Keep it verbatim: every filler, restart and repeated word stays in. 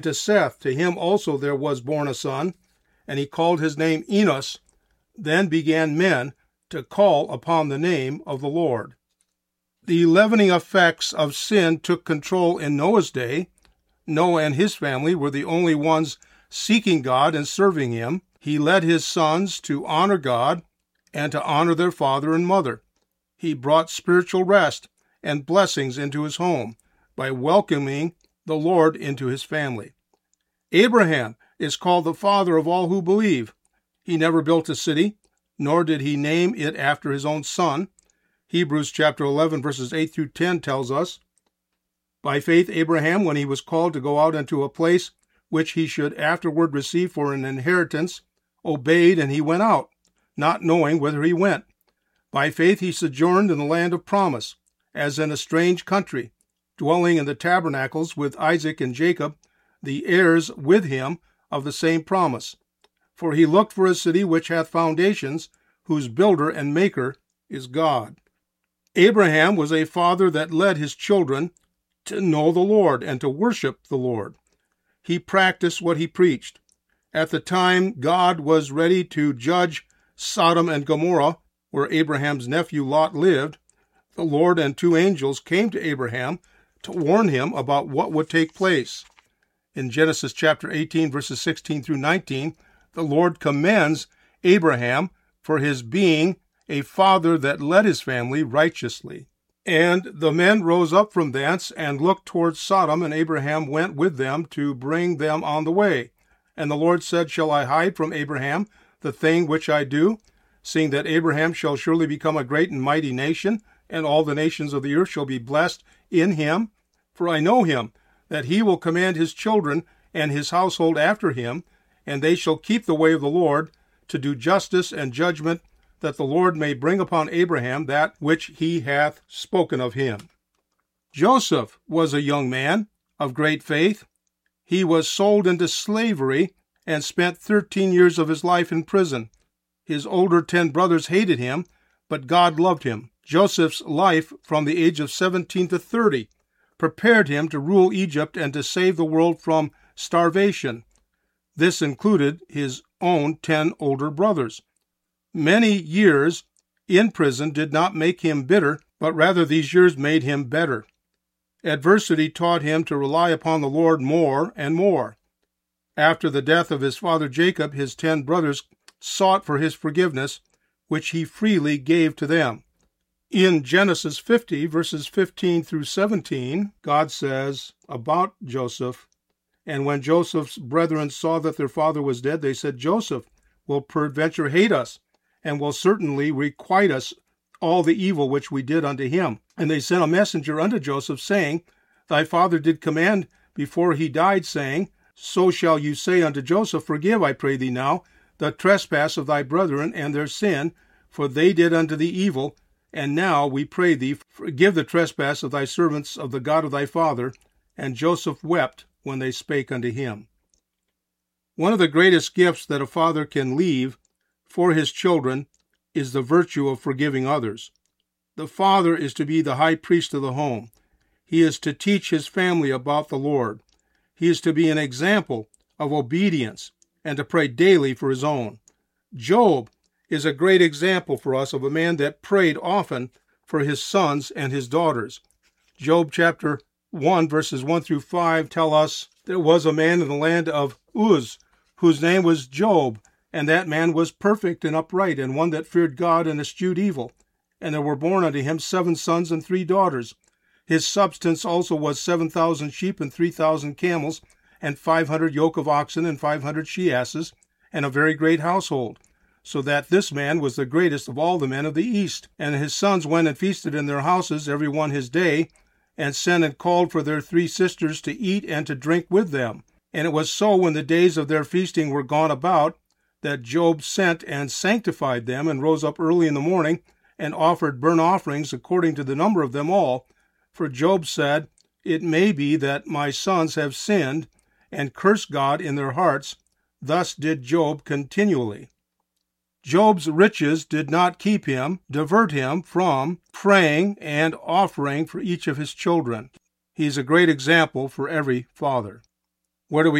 To Seth, to him also there was born a son, and he called his name Enos. Then began men to call upon the name of the Lord. The leavening effects of sin took control in Noah's day. Noah and his family were the only ones seeking God and serving him. He led his sons to honor God and to honor their father and mother. He brought spiritual rest and blessings into his home by welcoming the Lord into his family. Abraham is called the father of all who believe. He never built a city, nor did he name it after his own son. Hebrews chapter eleven, verses eight through ten tells us, by faith Abraham, when he was called to go out into a place which he should afterward receive for an inheritance, obeyed, and he went out, not knowing whither he went. By faith he sojourned in the land of promise, as in a strange country, dwelling in the tabernacles with Isaac and Jacob, the heirs with him of the same promise. For he looked for a city which hath foundations, whose builder and maker is God. Abraham was a father that led his children to know the Lord and to worship the Lord. He practiced what he preached. At the time God was ready to judge Sodom and Gomorrah, where Abraham's nephew Lot lived, the Lord and two angels came to Abraham to warn him about what would take place. In Genesis chapter eighteen, verses sixteen through nineteen, the Lord commends Abraham for his being a father that led his family righteously. And the men rose up from thence and looked towards Sodom, and Abraham went with them to bring them on the way. And the Lord said, Shall I hide from Abraham the thing which I do, seeing that Abraham shall surely become a great and mighty nation, and all the nations of the earth shall be blessed in him? For I know him, that he will command his children and his household after him, and they shall keep the way of the Lord, to do justice and judgment, that the Lord may bring upon Abraham that which he hath spoken of him. Joseph was a young man of great faith. He was sold into slavery and spent thirteen years of his life in prison. His older ten brothers hated him, but God loved him. Joseph's life from the age of seventeen to thirty prepared him to rule Egypt and to save the world from starvation. This included his own ten older brothers. Many years in prison did not make him bitter, but rather these years made him better. Adversity taught him to rely upon the Lord more and more. After the death of his father Jacob, his ten brothers sought for his forgiveness, which he freely gave to them. In Genesis fifty, verses fifteen through seventeen, God says about Joseph, And when Joseph's brethren saw that their father was dead, they said, Joseph will peradventure hate us, and will certainly requite us all the evil which we did unto him. And they sent a messenger unto Joseph, saying, Thy father did command before he died, saying, So shall you say unto Joseph, Forgive, I pray thee now, the trespass of thy brethren and their sin, for they did unto thee evil. And now, we pray thee, forgive the trespass of thy servants of the God of thy father. And Joseph wept when they spake unto him. One of the greatest gifts that a father can leave for his children is the virtue of forgiving others. The father is to be the high priest of the home. He is to teach his family about the Lord. He is to be an example of obedience and to pray daily for his own. Job is a great example for us of a man that prayed often for his sons and his daughters. Job chapter one, verses one through five tell us there was a man in the land of Uz, whose name was Job, and that man was perfect and upright, and one that feared God and eschewed evil. And there were born unto him seven sons and three daughters. His substance also was seven thousand sheep and three thousand camels, and five hundred yoke of oxen and five hundred she-asses, and a very great household. So that this man was the greatest of all the men of the east. And his sons went and feasted in their houses, every one his day, and sent and called for their three sisters to eat and to drink with them. And it was so, when the days of their feasting were gone about, that Job sent and sanctified them, and rose up early in the morning, and offered burnt offerings according to the number of them all. For Job said, It may be that my sons have sinned, and cursed God in their hearts. Thus did Job continually. Job's riches did not keep him, divert him from praying and offering for each of his children. He is a great example for every father. Where do we